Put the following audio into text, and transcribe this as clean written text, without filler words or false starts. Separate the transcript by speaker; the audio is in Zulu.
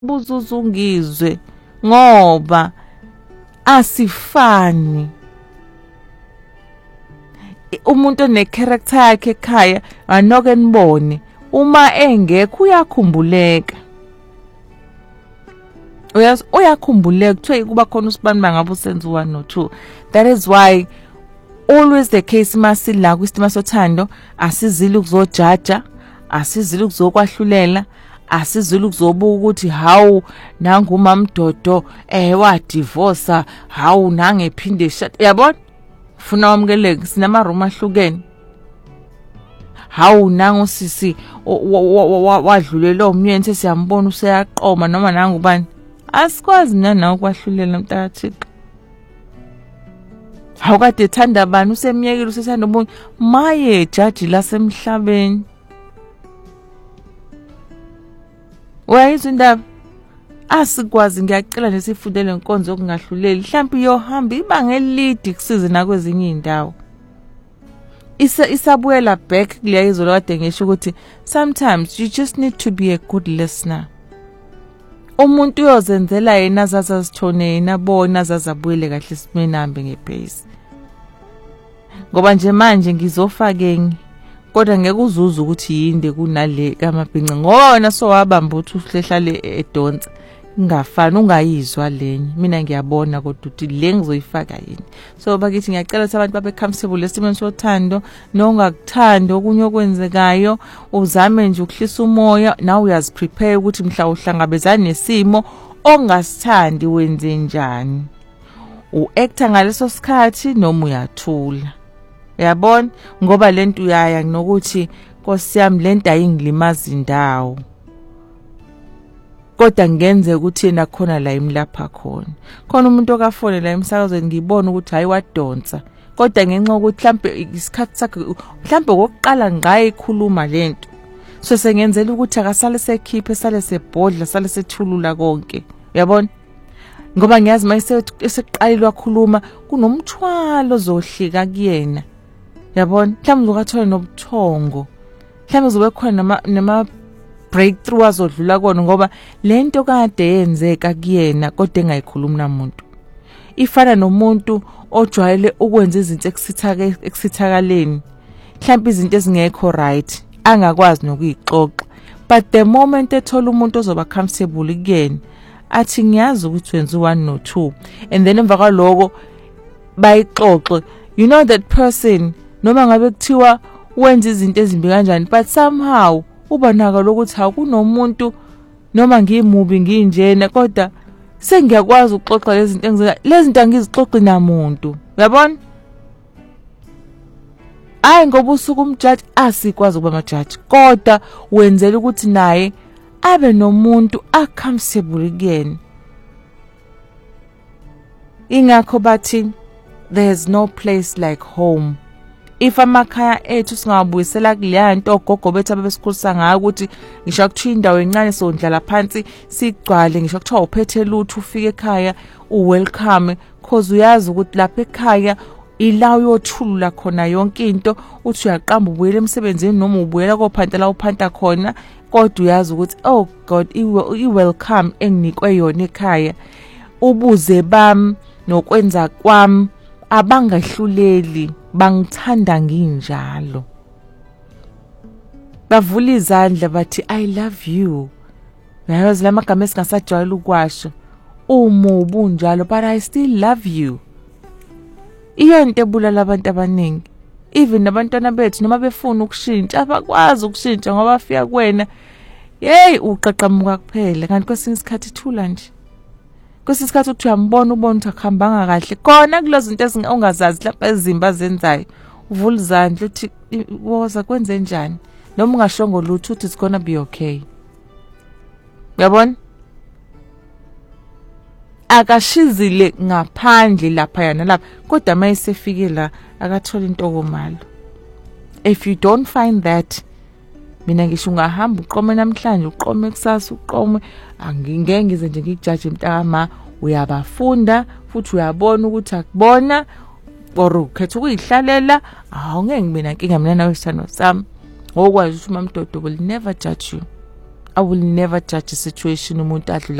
Speaker 1: buzuzungizwe ngoba asifani. Umuntu onecharacter yakhe ekhaya anoke nibone uma engekho uyakhumbuleka. Uyakhumbuleka kuthiwe kuba khona usibani mangabe usenza 1 no 2. That is why always the case masila kwisimo sothando asizili ukuzojaja, asizili ukuzokwahlulela, asizili ukuzobuka ukuthi hawu nangu mamdodo wa divorce, hawu nange phinde shada. Yabona? Funa wamkeleke sinama room ahlukene. Hawu nangu sisi wadlulela umyeni sesiyambona useyaqoma noma nangu bani. Asikwazi nawe ukwahlulela mntathixo. Hawu kade ethanda bani usemyekile usesanda ubonke maye jaji lasemhlabeni. Wayizwa indaba asikwazi ngiyacela nesifundele inkonzo okungahluleli mhlawumbe iyohamba ibanga elide kusize nakwezinye indawo. Isabuyela back kuleya izolo kade ngisho ukuthi sometimes you just need to be a good listener. Umuntu uyozenzela yena azazithone yena bona azazabuyele kahle isimeni hambe ngepace. Ngoba nje manje ngizofake kodwa ngeke uzuze ukuthi yinde kunale kaMabhinca ngoba wena sowabamba uthi uhlehlale edonsa ngafana ungayizwa lenye. Mina ngiyabona kodwa uthi le ngizoyifaka yini. So bakithi ngiyacela ukuthi abantu babe comfortable esimeni sothando nongakuthanda okunye okwenzekayo uzame nje ukuhlisa umoya nawe uyaziprepare ukuthi mhla uhlangabezana nesimo ongasithandi wenze njani. Uacta ngaleso sikhathi noma uyathula. Uyabona ngoba lento uyaya nokuthi Nkosi yami lento ayingilimazi indawo. Kodwa ngenze ukuthi yena khona la imlapha khona. Khona umuntu okafone la emsakazweni ngibona ukuthi hayi wadonsa. Kodwa ngenxa ukuthi mhlambe isikhathi sakhe mhlambe kokuqala ngaye ikhuluma lento. So sengenzela ukuthi akasale sekhiphe sale sebhodla sale sethulula konke. Uyabona? Ngoba ngiyazi mayise eseqalile wakhuluma kunomthwalo ozohlika kuyena. Yabona mhlawumbe uzokathola nobuthongo. Mhlawumbe uzobe khona nama breakthrough azodlula kona ngoba lento kade yenzeka kuyena kodwa engayikhulumi namuntu. Ifana nomuntu ojwayele ukwenza izinto ekusithakaleni. Mhlawumbe izinto ezingekho right angakwazi nokuyixoxa. But the moment ethola umuntu ozoba comfortable kuyena athi ngiyazi ukuthi wenza 1 no 2 and then emva kwaloko bayixoxe, you know that person noma ngabe kuthiwa wenza izinto ezimbi kanjani but somehow uba naka lokuthi akunomuntu noma ngimubi nginjena kodwa sengiyakwazi ukuxoxa lezi zinto engizela lezi zinto angizixoxi namuntu. Uyabona? Hayi ngoba usuku umjudge asikwazi ukuba amajudge kodwa wenzela ukuthi naye abe nomuntu comfortable again. Ingakho bathi there's no place like home. If amakhaya ethu singabuyisela kuleya nto ogogo bethu abesikhulisa ngayo ukuthi ngisho kuthiwa indawo encane sondlala phansi sigcwale ngisho kuthiwa uphethe lutho ufike ekhaya welcome cause uyazi ukuthi lapha ekhaya ila uyothulula khona yonke into uthi uyaqamba ubuyele emsebenzini noma ubuyela kophantela uphanta khona kodwa uyazi ukuthi oh God welcome enginikwe yona ekhaya ubuze bami nokwenza kwami abangahluleli bangithanda nginjalo. Bavula izandla bathi I love you. Uyazi lamagama esingasajwayela ukwasho umubi unjalo but I still love you. Iyo into ebulala abantu abaningi. Even abantwana bethu noma befuna ukushintsha abakwazi ukushintsha ngoba bafika kuwena hey uqaqamuka kuphela kanti kwesinye isikhathi ithula nje. Kwesinye isikhathi uthi uyambona ubona ukuthi akuhambanga kahle khona kulezo zinto ezingazazi lapha ezimba zenzayo uvula izandla uthi woza kwenze njani noma ungashongo lutho uthi it's gonna be okay. Uyabona? Akashizile ngaphandle lapha yana lapha kodwa mayisefike la akathola intokomalo. If you don't find that mina ngisho ungahamba uqome namhlanje uqome kusasa uqome angingeke ngize nje ngikujudge mntama uyabafunda futhi uyabona ukuthi akubona or ukhetha ukuyihlalela awungeke ngibe nankinga mina nawe sithando sami ngokwazi ukuthi uMamdodo will never judge you. I will never judge a situation umuntu adlula